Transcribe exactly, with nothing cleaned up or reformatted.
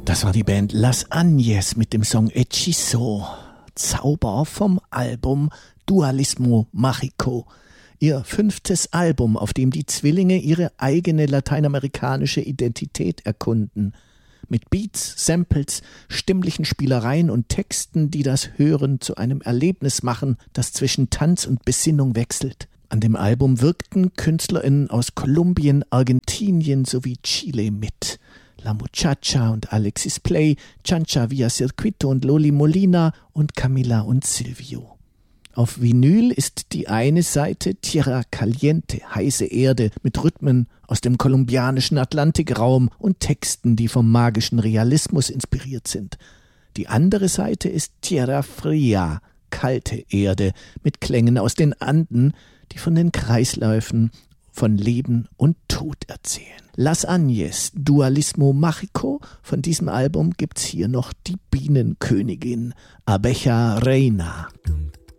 Das war die Band Las Agnes mit dem Song Hechizo, Zauber vom Album Dualismo Mágico. Ihr fünftes Album, auf dem die Zwillinge ihre eigene lateinamerikanische Identität erkunden. Mit Beats, Samples, stimmlichen Spielereien und Texten, die das Hören zu einem Erlebnis machen, das zwischen Tanz und Besinnung wechselt. An dem Album wirkten KünstlerInnen aus Kolumbien, Argentinien sowie Chile mit. La Muchacha und Alexis Play, Chancha Via Circuito und Loli Molina und Camila und Silvio. Auf Vinyl ist die eine Seite Tierra Caliente, heiße Erde, mit Rhythmen aus dem kolumbianischen Atlantikraum und Texten, die vom magischen Realismus inspiriert sind. Die andere Seite ist Tierra Fria, kalte Erde, mit Klängen aus den Anden, die von den Kreisläufen von Leben und Tod erzählen. Las Agnes, Dualismo Mágico, von diesem Album gibt's hier noch die Bienenkönigin, Abeja Reina.